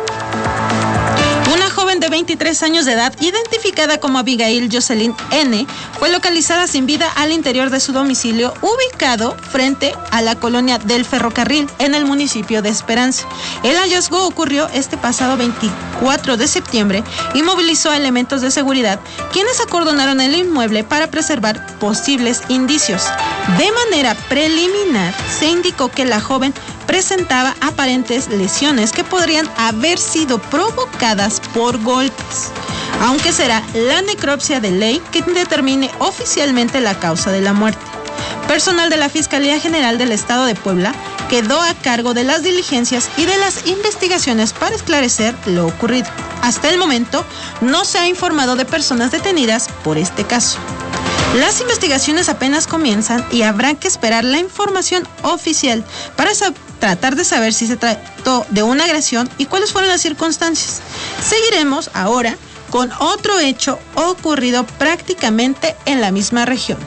Una joven de 23 años de edad, identificada como Abigail Jocelyn N., fue localizada sin vida al interior de su domicilio, ubicado frente a la colonia del Ferrocarril, en el municipio de Esperanza. El hallazgo ocurrió este pasado 24 de septiembre y movilizó a elementos de seguridad, quienes acordonaron el inmueble para preservar posibles indicios. De manera preliminar, se indicó que la joven presentaba aparentes lesiones que podrían haber sido provocadas por golpes, aunque será la necropsia de ley que determine oficialmente la causa de la muerte. Personal de la Fiscalía General del Estado de Puebla quedó a cargo de las diligencias y de las investigaciones para esclarecer lo ocurrido. Hasta el momento, no se ha informado de personas detenidas por este caso. Las investigaciones apenas comienzan y habrá que esperar la información oficial para tratar de saber si se trató de una agresión y cuáles fueron las circunstancias. Seguiremos ahora con otro hecho ocurrido prácticamente en la misma región.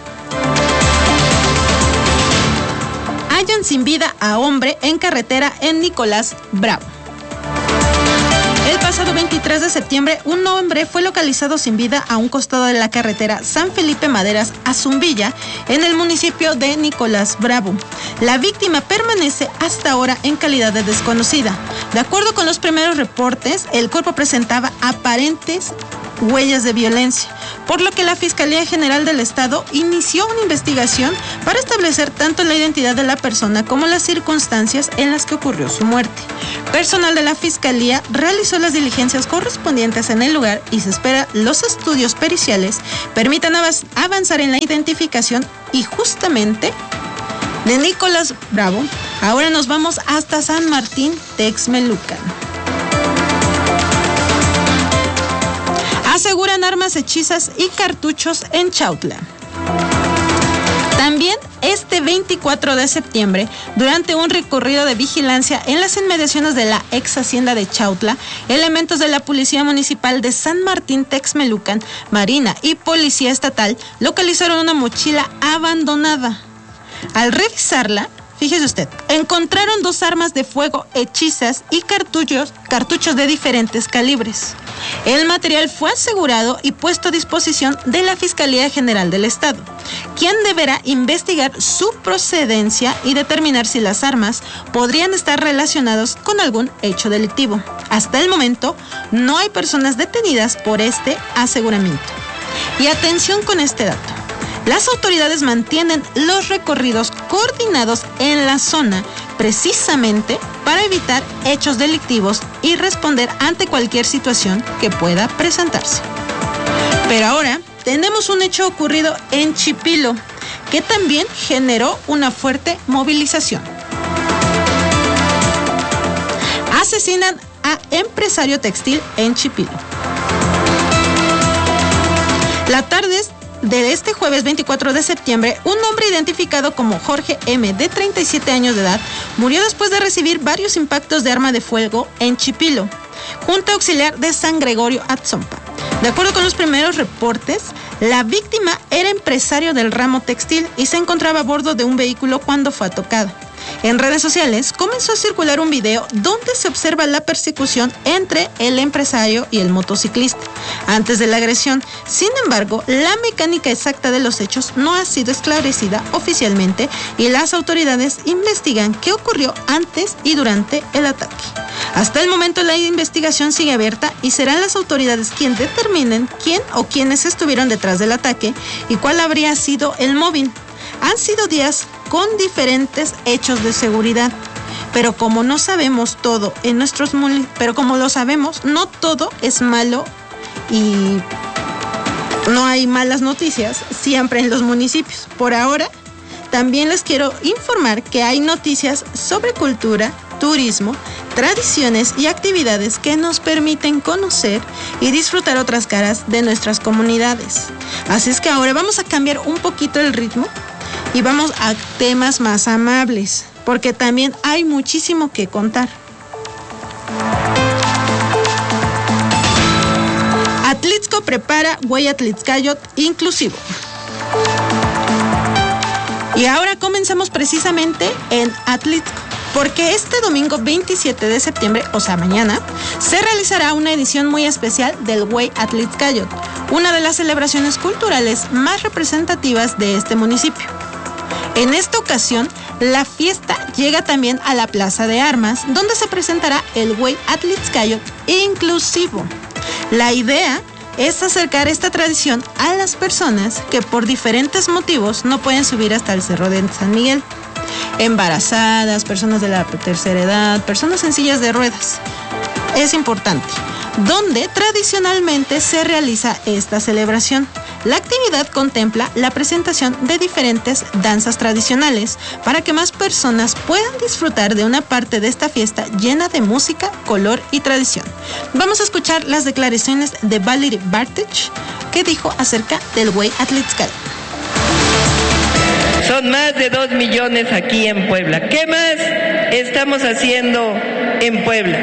Hallan sin vida a hombre en carretera en Nicolás Bravo. El pasado 23 de septiembre, un hombre fue localizado sin vida a un costado de la carretera San Felipe Maderas a Zumbilla, en el municipio de Nicolás Bravo. La víctima permanece hasta ahora en calidad de desconocida. De acuerdo con los primeros reportes, el cuerpo presentaba aparentes huellas de violencia, por lo que la Fiscalía General del Estado inició una investigación para establecer tanto la identidad de la persona como las circunstancias en las que ocurrió su muerte. Personal de la Fiscalía realizó las diligencias correspondientes en el lugar y se espera los estudios periciales permitan avanzar en la identificación y justamente de Nicolás Bravo. Ahora nos vamos hasta San Martín Texmelucan. Aseguran armas hechizas y cartuchos en Chautla. También este 24 de septiembre, durante un recorrido de vigilancia en las inmediaciones de la ex hacienda de Chautla, elementos de la Policía Municipal de San Martín Texmelucan, Marina y Policía Estatal localizaron una mochila abandonada. Al revisarla, fíjese usted, encontraron 2 armas de fuego hechizas y cartuchos de diferentes calibres. El material fue asegurado y puesto a disposición de la Fiscalía General del Estado, quien deberá investigar su procedencia y determinar si las armas podrían estar relacionadas con algún hecho delictivo. Hasta el momento, no hay personas detenidas por este aseguramiento. Y atención con este dato. Las autoridades mantienen los recorridos coordinados en la zona precisamente para evitar hechos delictivos y responder ante cualquier situación que pueda presentarse. Pero ahora tenemos un hecho ocurrido en Chipilo que también generó una fuerte movilización. Asesinan a empresario textil en Chipilo. La tarde de este jueves 24 de septiembre, un hombre identificado como Jorge M., de 37 años de edad, murió después de recibir varios impactos de arma de fuego en Chipilo, Junta Auxiliar de San Gregorio Atzompa. De acuerdo con los primeros reportes, la víctima era empresario del ramo textil y se encontraba a bordo de un vehículo cuando fue atacado. En redes sociales comenzó a circular un video donde se observa la persecución entre el empresario y el motociclista antes de la agresión. Sin embargo, la mecánica exacta de los hechos no ha sido esclarecida oficialmente y las autoridades investigan qué ocurrió antes y durante el ataque. Hasta el momento la investigación sigue abierta y serán las autoridades quienes determinen quién o quiénes estuvieron detrás del ataque y cuál habría sido el móvil. Han sido días con diferentes hechos de seguridad, pero como no sabemos todo como lo sabemos, no todo es malo y no hay malas noticias siempre en los municipios. Por ahora, también les quiero informar que hay noticias sobre cultura, turismo, tradiciones y actividades que nos permiten conocer y disfrutar otras caras de nuestras comunidades. Así es que ahora vamos a cambiar un poquito el ritmo y vamos a temas más amables, porque también hay muchísimo que contar. Atlixco prepara Hueyatlixcayot inclusivo. Y ahora comenzamos precisamente en Atlixco, porque este domingo 27 de septiembre, o sea mañana, se realizará una edición muy especial del Hueyatlixcayot, una de las celebraciones culturales más representativas de este municipio. En esta ocasión, la fiesta llega también a la Plaza de Armas, donde se presentará el Hueyatlixcayot inclusivo. La idea es acercar esta tradición a las personas que por diferentes motivos no pueden subir hasta el Cerro de San Miguel. Embarazadas, personas de la tercera edad, personas en sillas de ruedas. Es importante, donde tradicionalmente se realiza esta celebración. La actividad contempla la presentación de diferentes danzas tradicionales para que más personas puedan disfrutar de una parte de esta fiesta llena de música, color y tradición. Vamos a escuchar las declaraciones de Valery Bartich, que dijo acerca del Hueyatlixcayot. Son más de 2 millones aquí en Puebla. ¿Qué más estamos haciendo en Puebla?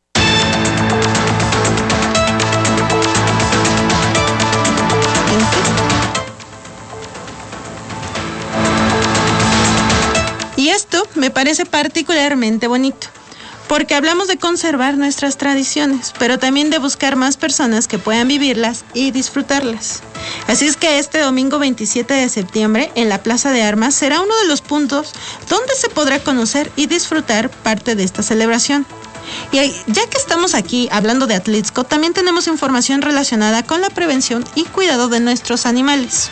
Y esto me parece particularmente bonito, porque hablamos de conservar nuestras tradiciones, pero también de buscar más personas que puedan vivirlas y disfrutarlas. Así es que este domingo 27 de septiembre, en la Plaza de Armas, será uno de los puntos donde se podrá conocer y disfrutar parte de esta celebración. Y ya que estamos aquí hablando de Atlixco, también tenemos información relacionada con la prevención y cuidado de nuestros animales.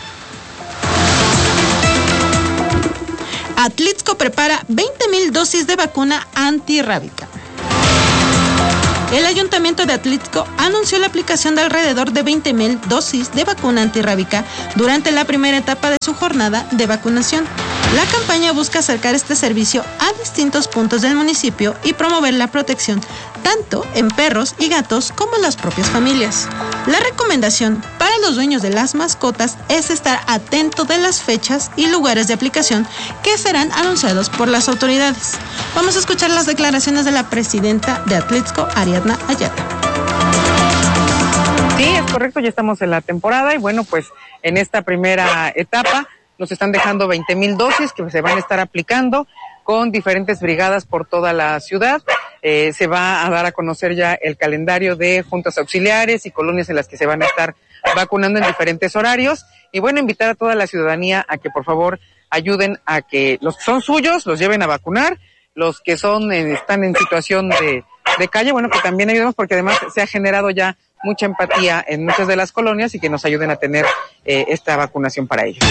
Atlixco prepara 20,000 dosis de vacuna antirrábica. El Ayuntamiento de Atlixco anunció la aplicación de alrededor de 20,000 dosis de vacuna antirrábica durante la primera etapa de su jornada de vacunación. La campaña busca acercar este servicio a distintos puntos del municipio y promover la protección tanto en perros y gatos como en las propias familias. La recomendación para los dueños de las mascotas es estar atento de las fechas y lugares de aplicación que serán anunciados por las autoridades. Vamos a escuchar las declaraciones de la presidenta de Atlixco, Ariadna Ayala. Sí, es correcto, ya estamos en la temporada y bueno, pues en esta primera etapa nos están dejando 20,000 dosis que se van a estar aplicando con diferentes brigadas por toda la ciudad. Se va a dar a conocer ya el calendario de juntas auxiliares y colonias en las que se van a estar vacunando en diferentes horarios. Y bueno, invitar a toda la ciudadanía a que por favor ayuden a que los que son suyos los lleven a vacunar, los que están en situación de calle, bueno, que también ayudemos porque además se ha generado ya mucha empatía en muchas de las colonias y que nos ayuden a tener esta vacunación para ellos.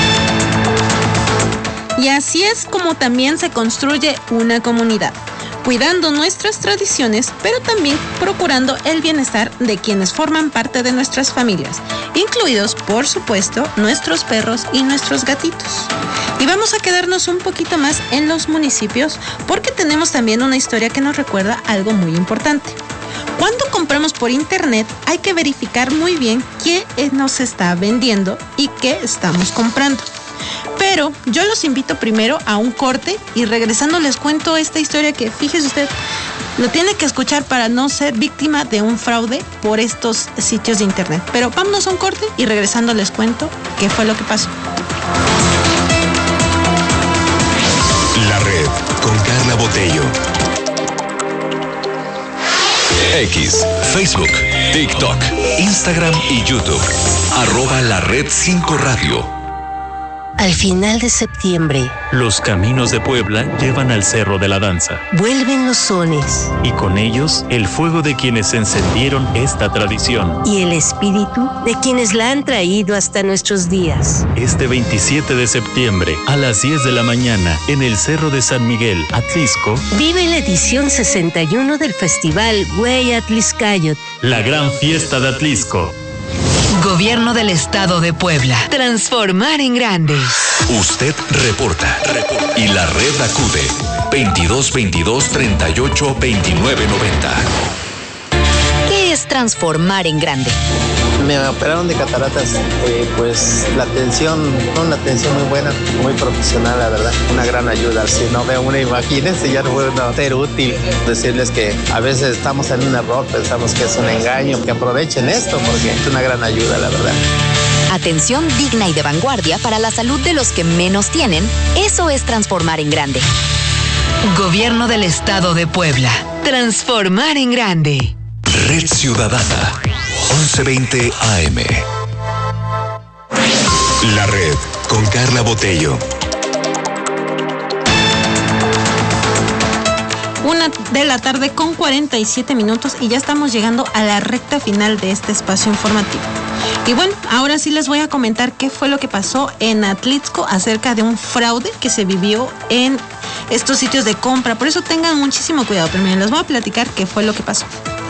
Y así es como también se construye una comunidad, cuidando nuestras tradiciones, pero también procurando el bienestar de quienes forman parte de nuestras familias, incluidos, por supuesto, nuestros perros y nuestros gatitos. Y vamos a quedarnos un poquito más en los municipios, porque tenemos también una historia que nos recuerda algo muy importante. Cuando compramos por internet, hay que verificar muy bien qué nos está vendiendo y qué estamos comprando. Pero yo los invito primero a un corte y regresando les cuento esta historia que, fíjese usted, lo tiene que escuchar para no ser víctima de un fraude por estos sitios de internet. Pero vámonos a un corte y regresando les cuento qué fue lo que pasó. La Red con Carla Botello. X, Facebook, TikTok, Instagram y YouTube. @LaRed5Radio. Al final de septiembre, los caminos de Puebla llevan al Cerro de la Danza. vuelven los sones Y con ellos, el fuego de quienes encendieron esta tradición. y el espíritu de quienes la han traído hasta nuestros días. Este 27 de septiembre, a las 10 de la mañana, en el Cerro de San Miguel, Atlixco, Vive la edición 61 del Festival Güey Atlixcayot. la gran fiesta de Atlixco. Gobierno del Estado de Puebla. Transformar en grande. Usted reporta. Y la red acude. 2222-382990. ¿Qué es transformar en grande? Me operaron de cataratas, pues la atención, una atención muy buena, muy profesional, la verdad, una gran ayuda. Si no veo una, imagínense, ya no puedo ser útil. Decirles que a veces estamos en un error, pensamos que es un engaño, que aprovechen esto porque es una gran ayuda, la verdad. Atención digna y de vanguardia para la salud de los que menos tienen. Eso es transformar en grande. Gobierno del Estado de Puebla. Transformar en grande. Red Ciudadana. 1120 AM. La Red con Carla Botello. 1:00 p.m. con 47 minutos y ya estamos llegando a la recta final de este espacio informativo. Y bueno, ahora sí les voy a comentar qué fue lo que pasó en Atlixco acerca de un fraude que se vivió en estos sitios de compra. Por eso tengan muchísimo cuidado. Pero miren, les voy a platicar qué fue lo que pasó.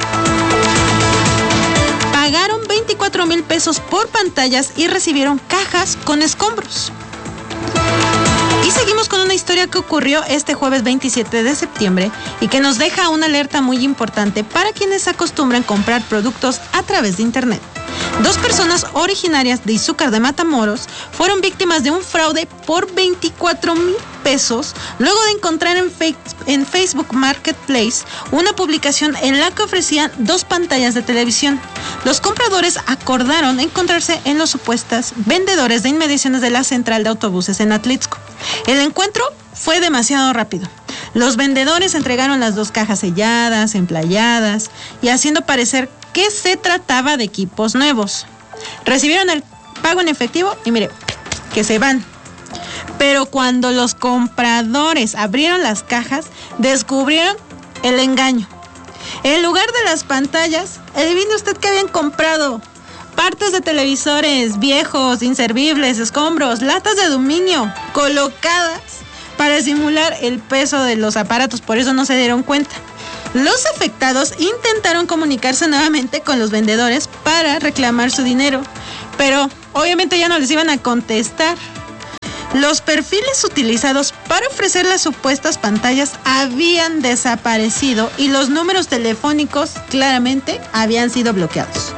Pagaron 24,000 pesos por pantallas y recibieron cajas con escombros. Y seguimos con una historia que ocurrió este jueves 27 de septiembre y que nos deja una alerta muy importante para quienes acostumbran comprar productos a través de internet. 2 personas originarias de Izúcar de Matamoros fueron víctimas de un fraude por 24,000 pesos luego de encontrar en Facebook Marketplace una publicación en la que ofrecían 2 pantallas de televisión. Los compradores acordaron encontrarse en los supuestos vendedores de inmediaciones de la central de autobuses en Atlixco. El encuentro fue demasiado rápido. Los vendedores entregaron las 2 cajas selladas, emplayadas y haciendo parecer que se trataba de equipos nuevos. Recibieron el pago en efectivo y mire, que se van. Pero cuando los compradores abrieron las cajas, descubrieron el engaño. En lugar de las pantallas, adivine usted qué habían comprado. Partes de televisores viejos, inservibles, escombros, latas de aluminio colocadas para simular el peso de los aparatos, por eso no se dieron cuenta. Los afectados intentaron comunicarse nuevamente con los vendedores para reclamar su dinero, pero obviamente ya no les iban a contestar. Los perfiles utilizados para ofrecer las supuestas pantallas habían desaparecido y los números telefónicos claramente habían sido bloqueados.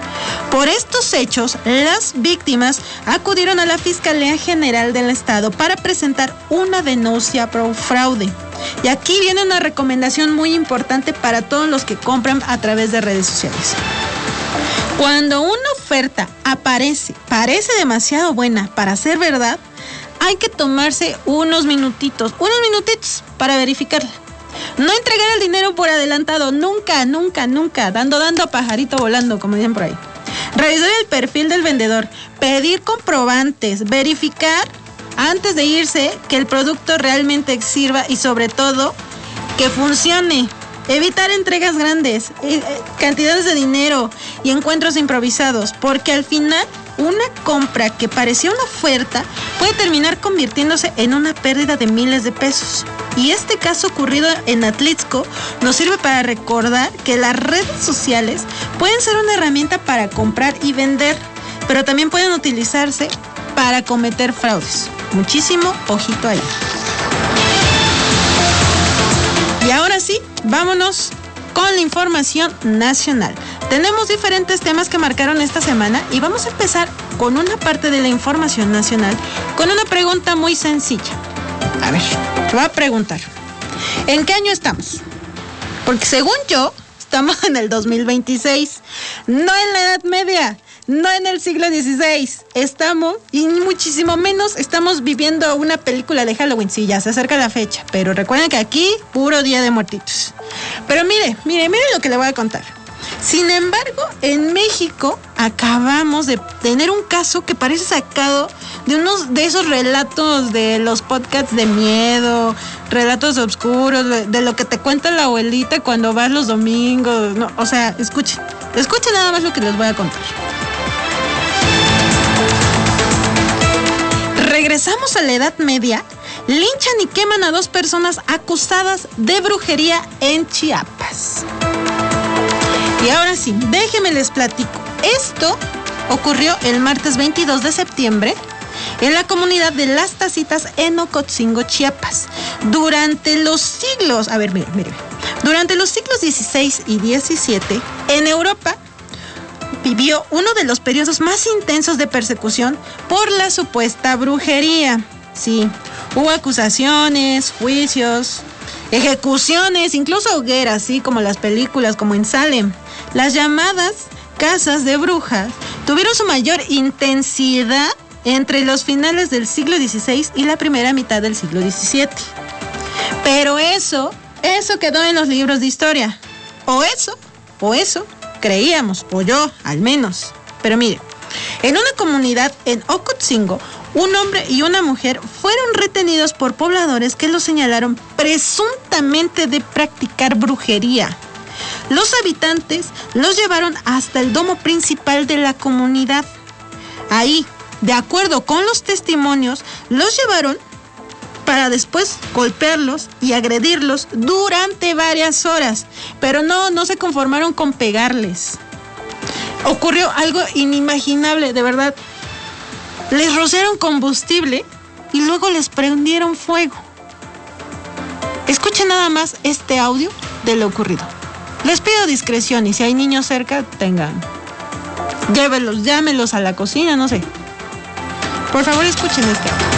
Por estos hechos, las víctimas acudieron a la Fiscalía General del Estado para presentar una denuncia por fraude. Y aquí viene una recomendación muy importante para todos los que compran a través de redes sociales. Cuando una oferta parece demasiado buena para ser verdad, hay que tomarse unos minutitos para verificarla. No entregar el dinero por adelantado, nunca, dando pajarito volando, como dicen por ahí. Revisar el perfil del vendedor, pedir comprobantes, verificar antes de irse que el producto realmente sirva y sobre todo que funcione. Evitar entregas grandes, cantidades de dinero y encuentros improvisados, porque al final una compra que parecía una oferta puede terminar convirtiéndose en una pérdida de miles de pesos. Y este caso ocurrido en Atlixco nos sirve para recordar que las redes sociales pueden ser una herramienta para comprar y vender, pero también pueden utilizarse para cometer fraudes. Muchísimo ojito ahí. Y ahora sí, vámonos con la información nacional. Tenemos diferentes temas que marcaron esta semana y vamos a empezar con una parte de la información nacional con una pregunta muy sencilla. A ver, te voy a preguntar, ¿en qué año estamos? Porque según yo, estamos en el 2026, no en la Edad Media, no en el siglo XVI. Estamos, y muchísimo menos, estamos viviendo una película de Halloween. Sí, ya se acerca la fecha, pero recuerden que aquí, puro Día de Muertitos. Pero mire lo que le voy a contar. Sin embargo, en México acabamos de tener un caso que parece sacado de unos de esos relatos de los podcasts de miedo, relatos oscuros, de lo que te cuenta la abuelita cuando vas los domingos. No, o sea, escuchen nada más lo que les voy a contar. Regresamos a la Edad Media. Linchan y queman a 2 personas acusadas de brujería en Chiapas. Y ahora sí, déjenme les platico. Esto ocurrió el martes 22 de septiembre en la comunidad de Las Tacitas en Ocotzingo, Chiapas. Durante los siglos XVI y XVII, en Europa vivió uno de los periodos más intensos de persecución por la supuesta brujería. Sí, hubo acusaciones, juicios, ejecuciones, incluso hogueras, así como las películas, como en Salem. Las llamadas casas de brujas tuvieron su mayor intensidad entre los finales del siglo XVI y la primera mitad del siglo XVII. Pero eso quedó en los libros de historia. O eso creíamos, o yo al menos. Pero mire, en una comunidad en Ocotzingo, un hombre y una mujer fueron retenidos por pobladores que los señalaron presuntamente de practicar brujería. Los habitantes los llevaron hasta el domo principal de la comunidad. Ahí, de acuerdo con los testimonios, los llevaron para después golpearlos y agredirlos durante varias horas. Pero no se conformaron con pegarles. Ocurrió algo inimaginable, de verdad. Les rociaron combustible y luego les prendieron fuego. Escuchen nada más este audio de lo ocurrido. Les pido discreción y si hay niños cerca, llámelos a la cocina, no sé. Por favor, escuchen este audio.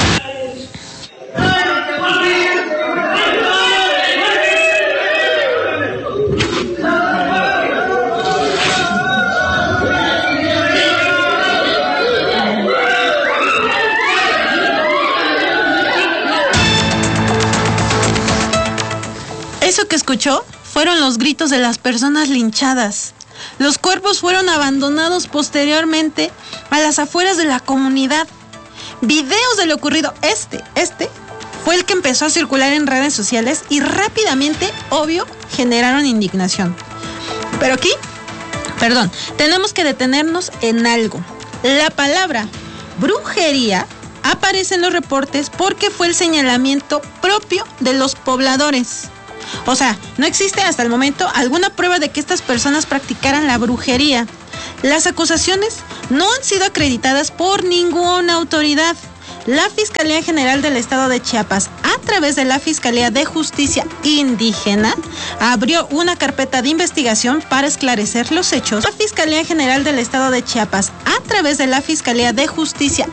Eso que escuchó fueron los gritos de las personas linchadas. Los cuerpos fueron abandonados posteriormente a las afueras de la comunidad. Videos de lo ocurrido, este fue el que empezó a circular en redes sociales y rápidamente, obvio, generaron indignación. Pero aquí, tenemos que detenernos en algo. La palabra brujería aparece en los reportes porque fue el señalamiento propio de los pobladores. O sea, no existe hasta el momento alguna prueba de que estas personas practicaran la brujería. Las acusaciones no han sido acreditadas por ninguna autoridad. la Fiscalía General del Estado de Chiapas, a través de la Fiscalía de Justicia Indígena, abrió una carpeta de investigación para esclarecer los hechos. La Fiscalía General del Estado de Chiapas, a través de la Fiscalía de Justicia